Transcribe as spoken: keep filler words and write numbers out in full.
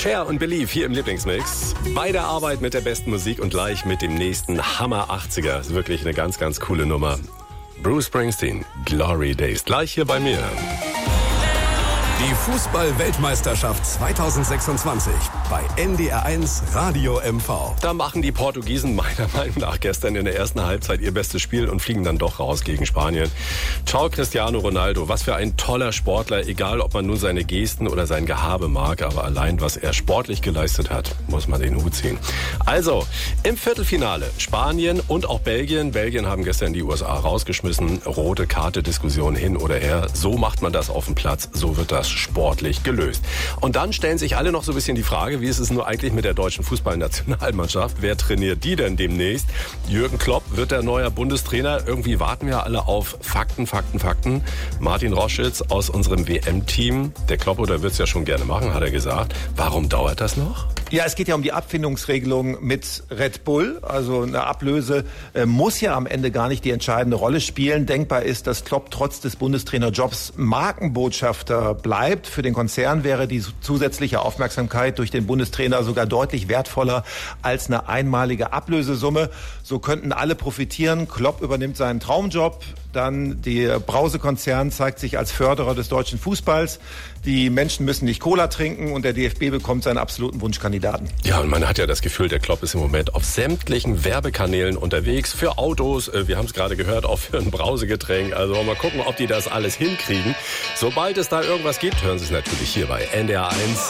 Cher und Believe hier im Lieblingsmix. Bei der Arbeit mit der besten Musik und gleich mit dem nächsten Hammer achtziger. Ist wirklich eine ganz, ganz coole Nummer. Bruce Springsteen, Glory Days. Gleich hier bei mir. Die Fußball-Weltmeisterschaft zweitausendsechsundzwanzig bei N D R eins Radio M V. Da machen die Portugiesen meiner Meinung nach gestern in der ersten Halbzeit ihr bestes Spiel und fliegen dann doch raus gegen Spanien. Ciao Cristiano Ronaldo, was für ein toller Sportler, egal ob man nun seine Gesten oder sein Gehabe mag, aber allein was er sportlich geleistet hat, muss man den Hut ziehen. Also, im Viertelfinale Spanien und auch Belgien. Belgien haben gestern die U S A rausgeschmissen. Rote Karte Diskussion hin oder her. So macht man das auf dem Platz, so wird das sportlich gelöst. Und dann stellen sich alle noch so ein bisschen die Frage, wie ist es nur eigentlich mit der deutschen Fußballnationalmannschaft? Wer trainiert die denn demnächst? Jürgen Klopp wird der neue Bundestrainer. Irgendwie warten wir alle auf Fakten, Fakten, Fakten. Martin Roschitz aus unserem W M-Team. Der Klopp, oder wird es ja schon gerne machen, hat er gesagt. Warum dauert das noch? Ja, es geht ja um die Abfindungsregelung mit Red Bull. Also eine Ablöse äh, muss ja am Ende gar nicht die entscheidende Rolle spielen. Denkbar ist, dass Klopp trotz des Bundestrainerjobs Markenbotschafter bleibt. Für den Konzern wäre die zusätzliche Aufmerksamkeit durch den Bundestrainer sogar deutlich wertvoller als eine einmalige Ablösesumme. So könnten alle profitieren. Klopp übernimmt seinen Traumjob. Dann der Brause-Konzern zeigt sich als Förderer des deutschen Fußballs. Die Menschen müssen nicht Cola trinken und der D F B bekommt seinen absoluten Wunschkandidaten. Ja, und man hat ja das Gefühl, der Klopp ist im Moment auf sämtlichen Werbekanälen unterwegs. Für Autos, wir haben es gerade gehört, auch für ein Brausegetränk. Also mal gucken, ob die das alles hinkriegen. Sobald es da irgendwas gibt, hören Sie es natürlich hier bei N D R eins.